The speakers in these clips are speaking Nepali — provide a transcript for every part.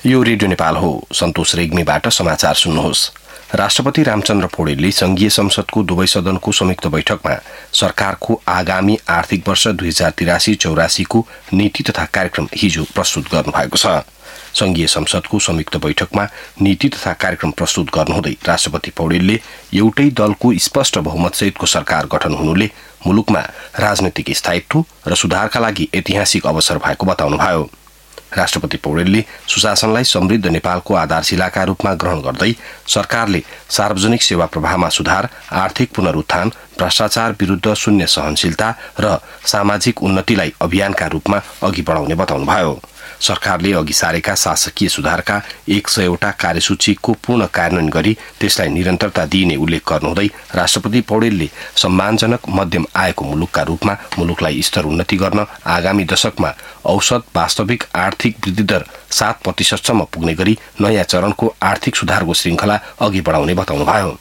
यो रेडियो नेपाल हो। सन्तोष रेग्मीबाट समाचार सुन्नुहोस्। राष्ट्रपति रामचन्द्र पौडेलले संघीय संसदको दुवै सदनको संयुक्त बैठकमा सरकारको आगामी आर्थिक वर्ष 2083-84 को नीति तथा कार्यक्रम हिजो प्रस्तुत गर्नुभएको छ। संघीय संसदको संयुक्त बैठकमा नीति तथा कार्यक्रम प्रस्तुत गर्नुहुँदै राष्ट्रपति पौडेलले एउटै दलको स्पष्ट बहुमतसहितको सरकार गठन हुनुले मुलुकमा राजनीतिक स्थायित्व र सुधारका लागि ऐतिहासिक अवसर भएको बताउनुभयो। राष्ट्रपति पौडेलले सुशासनलाई समृद्ध नेपालको आधारशिलाका रूपमा ग्रहण गर्दै सरकारले सार्वजनिक सेवा प्रवाहमा सुधार, आर्थिक पुनरुत्थान, भ्रष्टाचार विरुद्ध शून्य सहनशीलता र सामाजिक उन्नतिलाई अभियानका रूपमा अघि बढाउने बताउनुभयो। सरकारले अघि सारेका शासकीय सुधारका 100वटा कार्यसूचीको पूर्ण कार्यान्वयन गरी त्यसलाई निरन्तरता दिइने उल्लेख गर्नुहुँदै राष्ट्रपति पौडेलले सम्मानजनक मध्यम आयको मुलुकका रूपमा मुलुकलाई स्तर उन्नति गर्न आगामी दशकमा औसत वास्तविक आर्थिक वृद्धि दर 7% सम्म पुग्ने गरी नयाँ चरणको आर्थिक सुधारको श्रृङ्खला अघि बढाउने बताउनुभयो।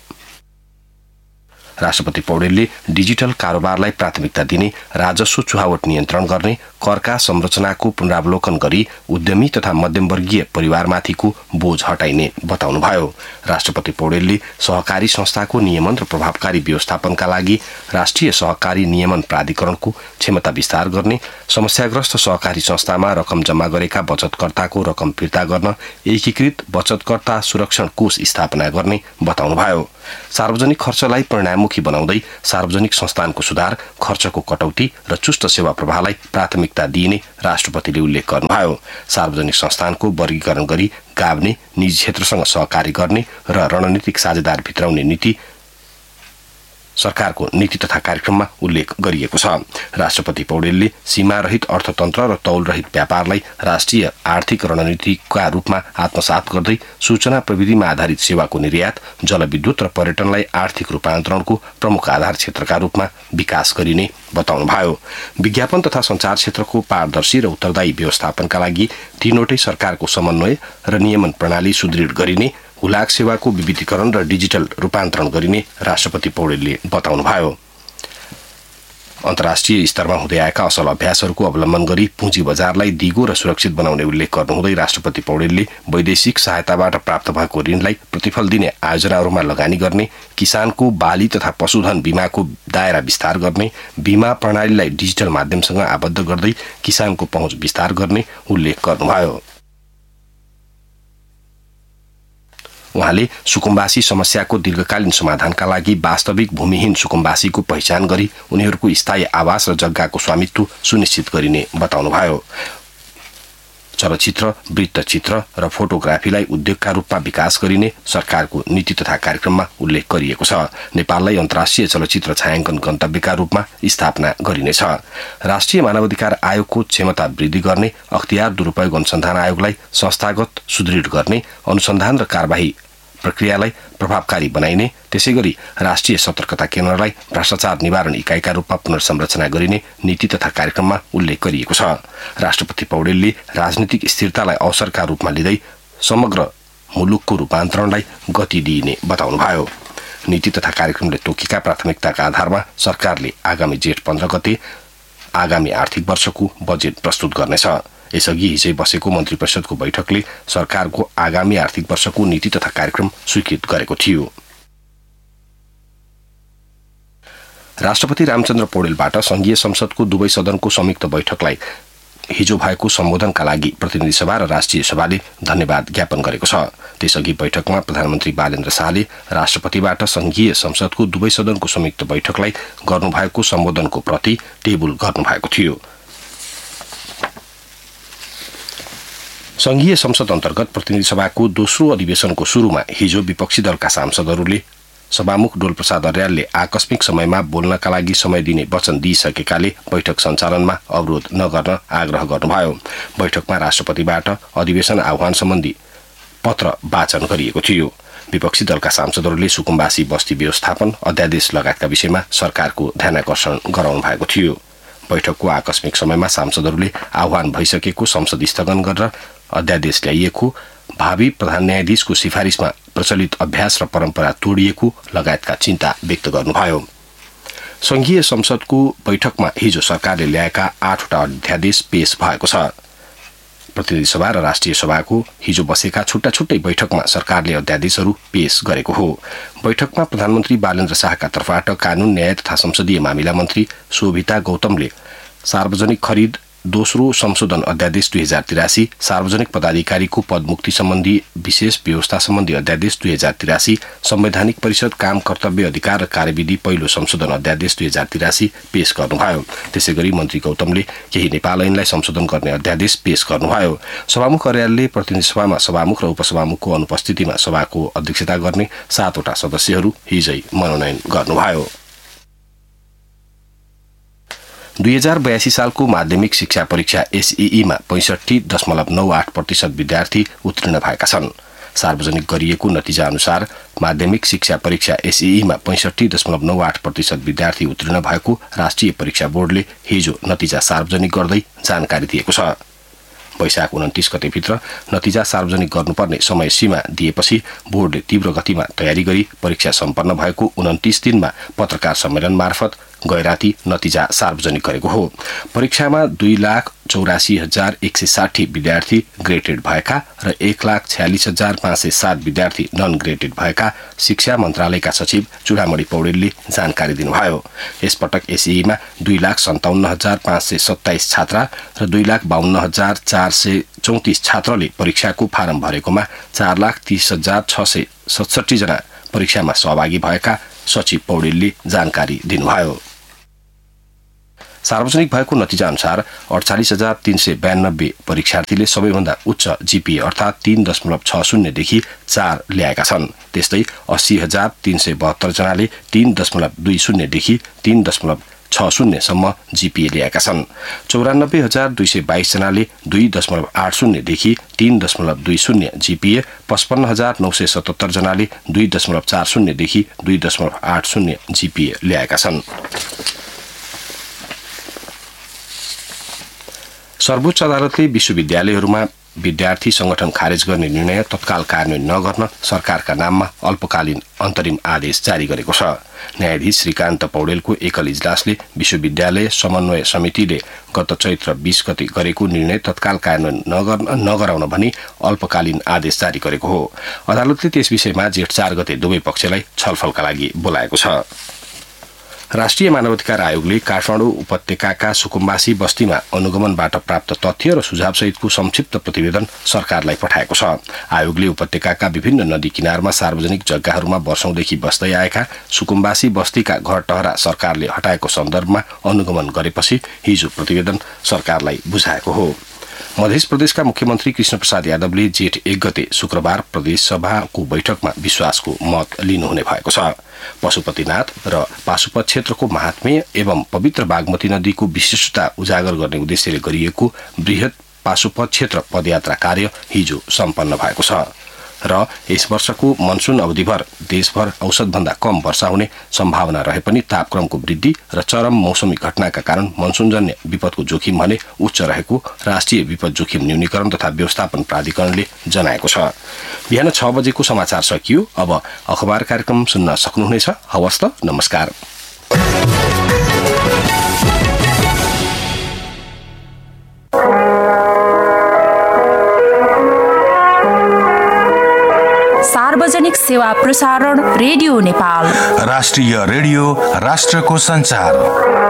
राष्ट्रपति पौडेलले डिजिटल कारोबारलाई प्राथमिकता दिने, राजस्व चुहावट नियन्त्रण गर्ने, करका संरचनाको पुनरावलोकन गरी उद्यमी तथा मध्यमवर्गीय परिवारमाथिको बोझ हटाइने बताउनुभयो। राष्ट्रपति पौडेलले सहकारी संस्थाको नियमन र प्रभावकारी व्यवस्थापनका लागि राष्ट्रिय सहकारी नियमन प्राधिकरणको क्षमता विस्तार गर्ने, समस्याग्रस्त सहकारी संस्थामा रकम जम्मा गरेका बचतकर्ताको रकम फिर्ता गर्न एकीकृत बचतकर्ता सुरक्षण कोष स्थापना गर्ने बताउनुभयो। सार्वजनिक खर्चलाई परिणाममुखी बनाउँदै सार्वजनिक संस्थानको सुधार, खर्चको कटौती र चुस्त सेवा प्रवाहलाई प्राथमिकता दिइने राष्ट्रपतिले उल्लेख गर्नुभयो। सार्वजनिक संस्थानको वर्गीकरण गरी गाभ्ने, निजी क्षेत्रसँग सहकारी गर्ने र रणनीतिक साझेदार भित्राउने नीति सरकारको नीति तथा कार्यक्रममा उल्लेख गरिएको छ। राष्ट्रपति पौडेलले सीमारहित अर्थतन्त्र र तौलरहित व्यापारलाई राष्ट्रिय आर्थिक रणनीतिका रूपमा आत्मसात गर्दै सूचना प्रविधिमा आधारित सेवाको निर्यात, जलविद्युत र पर्यटनलाई आर्थिक रूपान्तरणको प्रमुख आधार क्षेत्रका रूपमा विकास गरिने बताउनुभयो। विज्ञापन तथा सञ्चार क्षेत्रको पारदर्शी र उत्तरदायी व्यवस्थापनका लागि तीनवटै सरकारको समन्वय र नियमन प्रणाली सुदृढ गरिने, हुलाक सेवाको विविधीकरण र डिजिटल रूपान्तरण गरिने राष्ट्रपति पौडेलले बताउनुभयो। अन्तर्राष्ट्रिय स्तरमा हुँदै आएका असल अभ्यासहरूको अवलम्बन गरी पुँजी बजारलाई दिगो र सुरक्षित बनाउने उल्लेख गर्नुहुँदै राष्ट्रपति पौडेलले वैदेशिक सहायताबाट प्राप्त भएको ऋणलाई प्रतिफल दिने आयोजनाहरूमा लगानी गर्ने, किसानको बाली तथा पशुधन बीमाको दायरा विस्तार गर्ने, बीमा प्रणालीलाई डिजिटल माध्यमसँग आबद्ध गर्दै किसानको पहुँच विस्तार गर्ने उल्लेख गर्नुभयो। उहाँले सुकुम्बासी समस्याको दीर्घकालीन समाधानका लागि वास्तविक भूमिहीन सुकुम्बासीको पहिचान गरी उनीहरूको स्थायी आवास र जग्गाको स्वामित्व सुनिश्चित गरिने बताउनुभयो। चलचित्र, वृत्तचित्र र फोटोग्राफीलाई उद्योगका रूपमा विकास गरिने सरकारको नीति तथा कार्यक्रममा उल्लेख गरिएको छ। नेपाललाई अन्तर्राष्ट्रिय चलचित्र छायाङ्कन गन्तव्यका रूपमा स्थापना गरिनेछ। राष्ट्रिय मानवाधिकार आयोगको क्षमता वृद्धि गर्ने, अख्तियार दुरूपयोग अनुसन्धान आयोगलाई संस्थागत सुदृढ गर्ने, अनुसन्धान र कारबाही प्रक्रियालाई प्रभावकारी बनाइने, त्यसैगरी राष्ट्रिय सतर्कता केन्द्रलाई भ्रष्टाचार निवारण इकाइका रूपमा पुनर्संरचना गरिने नीति तथा कार्यक्रममा उल्लेख गरिएको छ। राष्ट्रपति पौडेलले राजनीतिक स्थिरतालाई अवसरका रूपमा लिँदै समग्र मुलुकको रूपान्तरणलाई गति दिइने बताउनुभयो। नीति तथा कार्यक्रमले तोकेका प्राथमिकताका आधारमा सरकारले आगामी जेठ 15 गते आगामी आर्थिक वर्षको बजेट प्रस्तुत गर्नेछ। यसअघि हिजै बसेको मन्त्री परिषदको बैठकले सरकारको आगामी आर्थिक वर्षको नीति तथा कार्यक्रम स्वीकृत गरेको थियो। राष्ट्रपति रामचन्द्र पौडेलबाट संघीय संसदको दुवै सदनको संयुक्त बैठकलाई हिजो भएको सम्बोधनका लागि प्रतिनिधि सभा र राष्ट्रिय सभाले धन्यवाद ज्ञापन गरेको छ। त्यसअघि बैठकमा प्रधानमन्त्री बालेन्द्र शाहले राष्ट्रपतिबाट संघीय संसदको दुवै सदनको संयुक्त बैठकलाई गर्नुभएको सम्बोधनको प्रति टेबुल गर्नुभएको थियो। संघीय संसद अन्तर्गत प्रतिनिधि सभाको दोस्रो अधिवेशनको सुरुमा हिजो विपक्षी दलका सांसदहरूले सभामुख डोलप्रसाद अर्यालले आकस्मिक समयमा बोल्नका लागि समय दिने वचन दिइसकेकाले बैठक सञ्चालनमा अवरोध नगर्न आग्रह गर्नुभयो। बैठकमा राष्ट्रपतिबाट अधिवेशन आह्वान सम्बन्धी पत्र वाचन गरिएको थियो। विपक्षी दलका सांसदहरूले सुकुम्बासी बस्ती व्यवस्थापन, अध्यादेश लगायतका विषयमा सरकारको ध्यानाकर्षण गराउनु भएको थियो। बैठकको आकस्मिक समयमा सांसदहरूले आह्वान भइसकेको संसद स्थगन गरेर अध्यादेश ल्याइएको, भावी प्रधान न्यायाधीशको सिफारिसमा प्रचलित अभ्यास र परम्परा तोडिएको लगायतका चिन्ता व्यक्त गर्नुभयो। संघीय संसदको बैठकमा हिजो सरकारले ल्याएका 8वटा अध्यादेश पेश भएको छ। प्रतिनिधि सभा र राष्ट्रिय सभाको हिजो बसेका छुट्टा छुट्टै बैठकमा सरकारले अध्यादेशहरू पेश गरेको हो। बैठकमा प्रधानमन्त्री बालेन्द्र शाहका तर्फबाट कानून, न्याय तथा संसदीय मामिला मन्त्री शोभिता गौतमले सार्वजनिक खरिद दोस्रो संशोधन अध्यादेश 2083, सार्वजनिक पदाधिकारीको पदमुक्ति सम्बन्धी विशेष व्यवस्था सम्बन्धी अध्यादेश 2083, संवैधानिक परिषद काम कर्तव्य अधिकार र कार्यविधि पहिलो संशोधन अध्यादेश 2083 पेश गर्नुभयो। त्यसैगरी मन्त्री गौतमले केही नेपाल ऐनलाई संशोधन गर्ने अध्यादेश पेश गर्नुभयो। सभामुख कार्यालयले प्रतिनिधि सभामा सभामुख र उपसभामुखको अनुपस्थितिमा सभाको अध्यक्षता गर्ने 7 वटा सदस्यहरू हिजै मनोनयन गर्नुभयो। 2082 सालको माध्यमिक शिक्षा परीक्षा SEE मा 65.98% विद्यार्थी उत्तीर्ण भएका छन्। सार्वजनिक गरिएको नतिजा अनुसार माध्यमिक शिक्षा परीक्षा SEE मा 65.98% विद्यार्थी उत्तीर्ण भएको राष्ट्रिय परीक्षा बोर्डले हिजो नतिजा सार्वजनिक गर्दै जानकारी दिएको छ। वैशाख 29 गतेभित्र नतिजा सार्वजनिक गर्नुपर्ने समय सीमा दिएपछि बोर्डले तीव्र गतिमा तयारी गरी परीक्षा सम्पन्न भएको 29 दिनमा पत्रकार सम्मेलन मार्फत गैराती नतिजा सार्वजनिक गरेको हो। परीक्षामा 2,84,160 विद्यार्थी ग्रेडेड भएका र 1,46,507 विद्यार्थी नन ग्रेडेड भएका शिक्षा मन्त्रालयका सचिव चुडामणि पौडेलले जानकारी दिनुभयो। यसपटक SEE मा 2,57,527 छात्रा र 2,52,434 छात्रले परीक्षाको फारम भरेकोमा 4,30,667 जना परीक्षामा सहभागी भएका सचिव पौडेलले जानकारी दिनुभयो। सार्वजनिक भएको नतिजा अनुसार 48,392 परीक्षार्थीले सबैभन्दा उच्च GPA अर्थात् 3.60 देखि 4 ल्याएका छन्। त्यस्तै 80,372 जनाले 3.20 देखि 3.60 सम्म GPA ल्याएका छन्। 94,222 जनाले 2.80 देखि 3.20 GPA, 55,977 जनाले 2.40 देखि 2.80 GPA ल्याएका छन्। सर्वोच्च अदालतले विश्वविद्यालयहरूमा विद्यार्थी संगठन खारेज गर्ने निर्णय तत्काल कार्यान्वयन नगर्न सरकारका नाममा अल्पकालीन अन्तरिम आदेश जारी गरेको छ। न्यायाधीश श्रीकान्त पौडेलको एकल इजलासले विश्वविद्यालय समन्वय समितिले गत चैत्र 20 गते गरेको निर्णय तत्काल कार्यान्वयन नगराउन भनी अल्पकालीन आदेश जारी गरेको हो। अदालतले त्यस विषयमा जेठ 4 गते दुवै पक्षलाई छलफलका लागि बोलाएको छ। राष्ट्रिय मानवाधिकार आयोगले काठमाडौँ उपत्यकाका सुकुम्बासी बस्तीमा अनुगमनबाट प्राप्त तथ्य र सुझावसहितको संक्षिप्त प्रतिवेदन सरकारलाई पठाएको छ। आयोगले उपत्यकाका विभिन्न नदी किनारमा सार्वजनिक जग्गाहरूमा वर्षौंदेखि बस्दै आएका सुकुम्बासी बस्तीका घरटहरा सरकारले हटाएको सन्दर्भमा अनुगमन गरेपछि हिजो प्रतिवेदन सरकारलाई बुझाएको हो। मध्य प्रदेशका मुख्यमन्त्री कृष्णप्रसाद यादवले जेठ 1 गते शुक्रबार प्रदेश सभाको बैठकमा विश्वासको मत लिनुहुने भएको छ। पशुपतिनाथ र पाशुपत क्षेत्रको महात्म्य एवं पवित्र बागमती नदीको विशिष्टता उजागर गर्ने उद्देश्यले गरिएको बृहत पाशुपत क्षेत्र पदयात्रा कार्य हिजो सम्पन्न भएको छ र यस वर्षको मनसुन अवधिभर देशभर औसतभन्दा कम वर्षा हुने सम्भावना रहे पनि तापक्रमको वृद्धि र चरम मौसमी घटनाका कारण मनसुनजन्य विपदको जोखिम भने उच्च रहेको राष्ट्रिय विपद जोखिम न्यूनीकरण तथा व्यवस्थापन प्राधिकरणले जनाएको छ। बिहान 6 बजेको समाचार सकियो। अब अखबार कार्यक्रम सुन्न सक्नुहुनेछ। हवस् त, नमस्कार। सार्वजनिक सेवा प्रसारण रेडियो नेपाल, राष्ट्रिय रेडियो, राष्ट्रको संचार।